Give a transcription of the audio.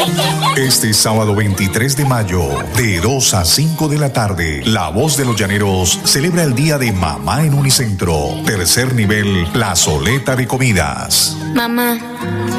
Este sábado 23 de mayo, de 2 a 5 de la tarde, La Voz de los Llaneros celebra el Día de Mamá en Unicentro. Tercer nivel, Plazoleta de Comidas. Mamá,